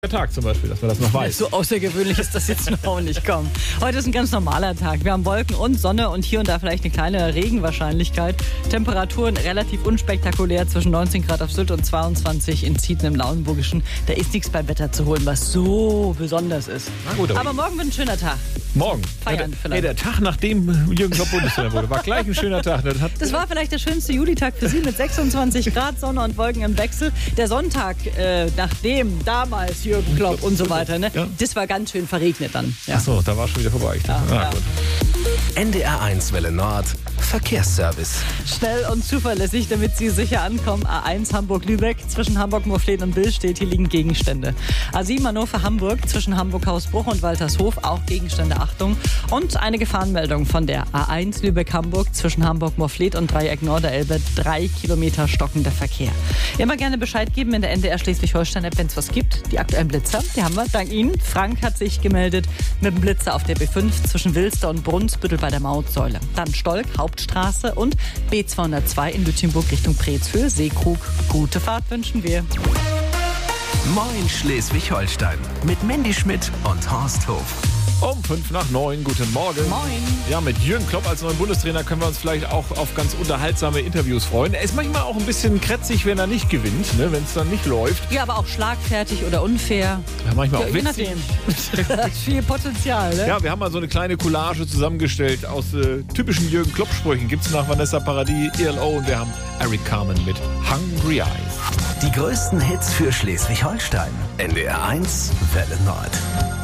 Der Tag zum Beispiel, dass man das noch weiß. So außergewöhnlich ist das jetzt noch auch nicht. Komm. Heute ist ein ganz normaler Tag. Wir haben Wolken und Sonne und hier und da vielleicht eine kleine Regenwahrscheinlichkeit. Temperaturen relativ unspektakulär zwischen 19 Grad auf Sylt und 22 in Zieten im Lauenburgischen. Da ist nichts beim Wetter zu holen, was so besonders ist. Na gut, aber morgen wird ein schöner Tag. Morgen? Feiern vielleicht. Der Tag, nachdem Jürgen Klopp Bundestrainer wurde, war gleich ein schöner Tag. Das war vielleicht der schönste Julitag für Sie mit 26 Grad Sonne und Wolken im Wechsel. Der Sonntag, nachdem damals Jürgen Klopp und so weiter, ne? Ja. Das war ganz schön verregnet dann. Ja. Achso, da war schon wieder vorbei. Gut. NDR1 Welle Nord Verkehrsservice. Schnell und zuverlässig, damit Sie sicher ankommen. A1 Hamburg-Lübeck, zwischen Hamburg-Morfleet und Billstedt, hier liegen Gegenstände. A7 Hannover-Hamburg, zwischen Hamburg-Hausbruch und Waltershof, auch Gegenstände, Achtung. Und eine Gefahrenmeldung von der A1 Lübeck-Hamburg, zwischen Hamburg-Morfleet und Dreieck Norderelbe, 3 Kilometer stockender Verkehr. Immer gerne Bescheid geben in der NDR Schleswig-Holstein-App, wenn es was gibt. Die aktuellen Blitzer, die haben wir, dank Ihnen. Frank hat sich gemeldet mit dem Blitzer auf der B5 zwischen Wilster und Brunsbüttel bei der Mautsäule. Dann Stolk, Hauptstraße und B202 in Lütjenburg Richtung Preetz-Höhe, Seekrug. Gute Fahrt wünschen wir. Moin Schleswig-Holstein mit Mandy Schmidt und Horst Hof. Um 8:55, guten Morgen. Moin. Ja, mit Jürgen Klopp als neuen Bundestrainer können wir uns vielleicht auch auf ganz unterhaltsame Interviews freuen. Er ist manchmal auch ein bisschen krätzig, wenn er nicht gewinnt, ne, wenn es dann nicht läuft. Ja, aber auch schlagfertig oder unfair. Ja, manchmal auch Je witzig. nachdem. Das ist viel Potenzial, ne? Ja, wir haben mal so eine kleine Collage zusammengestellt aus typischen Jürgen Klopp-Sprüchen. Gibt es nach Vanessa Paradis, ELO und wir haben Eric Carmen mit Hungry Eyes. Die größten Hits für Schleswig-Holstein. NDR1 Welle Nord.